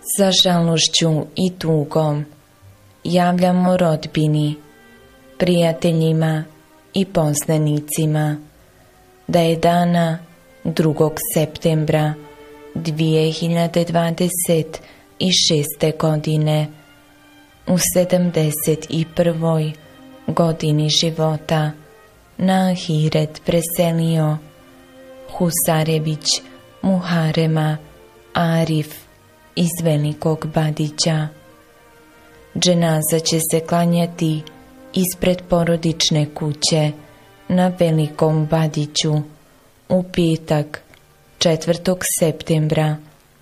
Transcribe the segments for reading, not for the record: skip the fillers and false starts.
Sa žalošću i tugom javljamo rodbini, prijateljima i poznanicima da je dana 2. septembra 2026. godine u 71. godini života na ahiret preselio Husarević Muharema Arif iz Velikog Badića. Dženaza će se klanjati ispred porodične kuće na Velikom Badiću u petak 4. septembra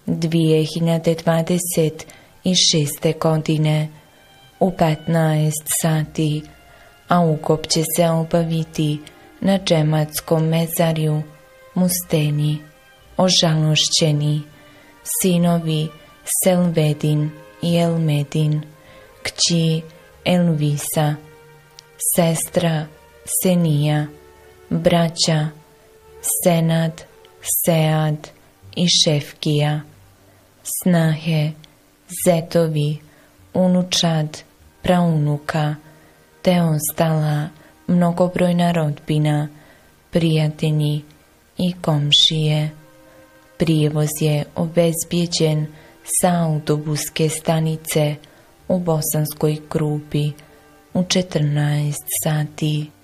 2026. godine u 15 sati, a ukop će se obaviti na džematskom mezarju Musteni. Ožalošćeni sinovi Selvedin i Elmedin, kći Elvisa, sestra Senija, braća Senad, Sead i Šefkija, snahe, zetovi, unučad, praunuka, te ostala mnogobrojna rodbina, prijatelji i komšije. Prijevoz je obezbijeđen sa autobuske stanice u Bosanskoj Krupi u 14 sati.